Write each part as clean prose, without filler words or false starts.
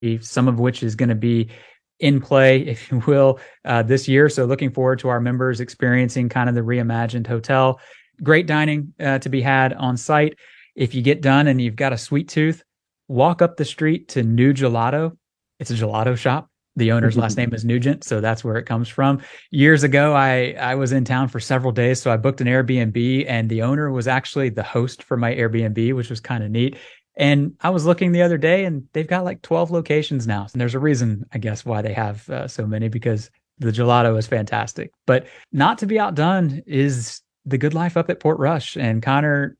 some of which is going to be in play, if you will, this year. So looking forward to our members experiencing kind of the reimagined hotel. Great dining to be had on site. If you get done and you've got a sweet tooth, walk up the street to New Gelato. It's a gelato shop. The owner's last name is Nugent, so that's where it comes from. Years ago, I was in town for several days, so I booked an Airbnb, and the owner was actually the host for my Airbnb, which was kind of neat. And I was looking the other day, and they've got like 12 locations now. And there's a reason, I guess, why they have so many, because the gelato is fantastic. But not to be outdone is the good life up at Portrush. And Connor,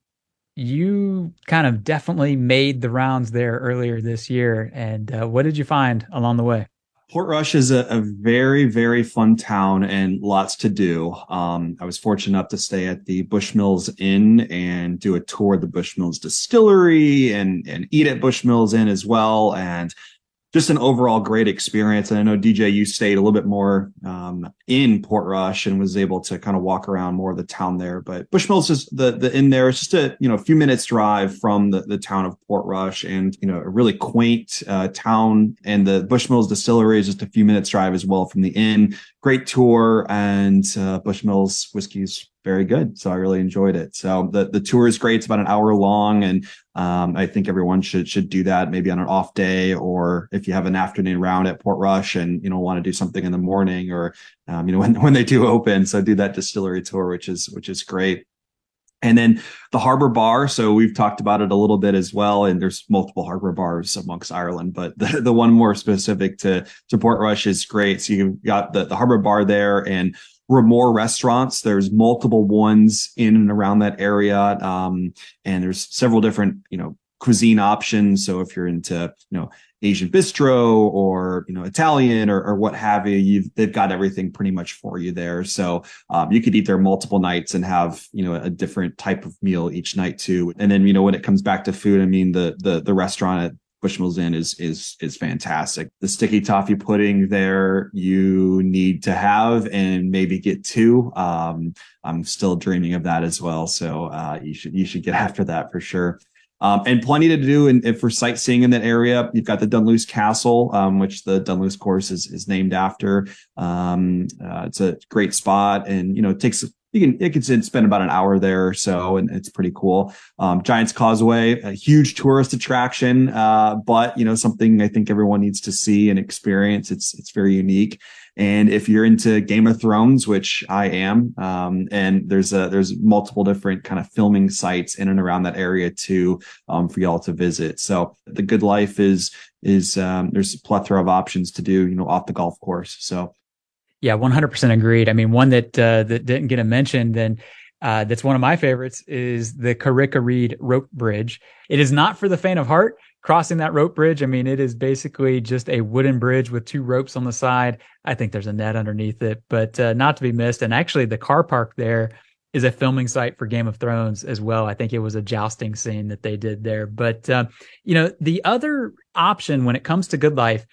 you kind of definitely made the rounds there earlier this year. And what did you find along the way? Portrush is a very, very fun town and lots to do. I was fortunate enough to stay at the Bushmills Inn and do a tour of the Bushmills distillery and eat at Bushmills Inn as well. And just an overall great experience. And I know DJ, you stayed a little bit more in Portrush and was able to kind of walk around more of the town there. But Bushmills is the inn there. It's just a few minutes drive from the town of Portrush, and a really quaint town. And the Bushmills distillery is just a few minutes drive as well from the inn. Great tour, and Bushmills whiskey's very good. So I really enjoyed it. So the tour is great. It's about an hour long, and I think everyone should do that maybe on an off day, or if you have an afternoon round at Portrush and want to do something in the morning, or when they do open. So do that distillery tour, which is great. And then the Harbor Bar. So we've talked about it a little bit as well. And there's multiple harbor bars amongst Ireland, but the one more specific to Portrush is great. So you've got the Harbor Bar there, and Ramore restaurants. There's multiple ones in and around that area. And there's several different, cuisine options. So if you're into, Asian bistro or, Italian or what have you, they've got everything pretty much for you there. So you could eat there multiple nights and have, a different type of meal each night too. And then, when it comes back to food, I mean, the restaurant at Bushmills Inn is fantastic. The sticky toffee pudding there you need to have and maybe get two. I'm still dreaming of that as well. So you should get after that for sure. And plenty to do and for sightseeing in that area. You've got the Dunluce Castle, which the Dunluce course is named after. It's a great spot, and it takes you can spend about an hour there or so, and it's pretty cool. Giant's Causeway, a huge tourist attraction, but something I think everyone needs to see and experience. It's very unique. And if you're into Game of Thrones, which I am, and there's multiple different kind of filming sites in and around that area too, for y'all to visit. So the good life is there's a plethora of options to do, off the golf course. So. Yeah, 100% agreed. I mean, one that didn't get a mention, then that's one of my favorites, is the Carrick Reed Rope Bridge. It is not for the faint of heart. Crossing that rope bridge, I mean, it is basically just a wooden bridge with two ropes on the side. I think there's a net underneath it, but not to be missed. And actually, the car park there is a filming site for Game of Thrones as well. I think it was a jousting scene that they did there. But the other option when it comes to Good Life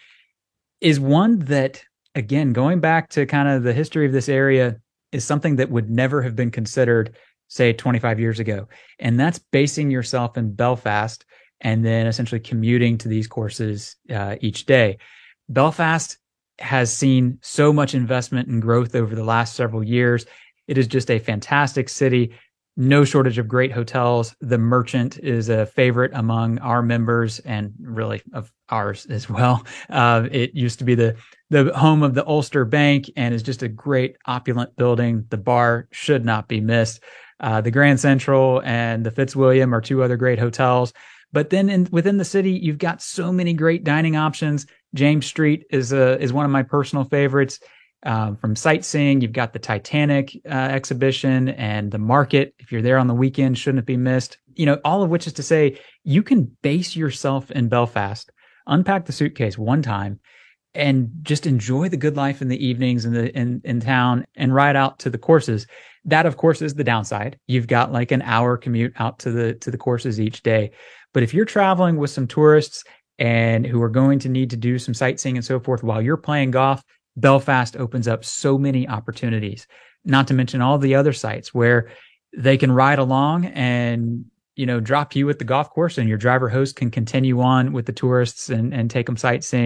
is one that, again, going back to kind of the history of this area, is something that would never have been considered, say, 25 years ago. And that's basing yourself in Belfast and then essentially commuting to these courses each day. Belfast has seen so much investment and growth over the last several years. It is just a fantastic city. No shortage of great hotels. The Merchant is a favorite among our members and really of ours as well. It used to be the home of the Ulster Bank and is just a great opulent building. The bar should not be missed. The Grand Central and the Fitzwilliam are two other great hotels. But then within the city, you've got so many great dining options. James Street is one of my personal favorites. From sightseeing, you've got the Titanic exhibition and the market. If you're there on the weekend, shouldn't it be missed? All of which is to say, you can base yourself in Belfast, unpack the suitcase one time, and just enjoy the good life in the evenings in town and ride out to the courses. That, of course, is the downside. You've got like an hour commute out to the courses each day. But if you're traveling with some tourists and who are going to need to do some sightseeing and so forth while you're playing golf, Belfast opens up so many opportunities, not to mention all the other sites where they can ride along and, drop you at the golf course and your driver host can continue on with the tourists and take them sightseeing.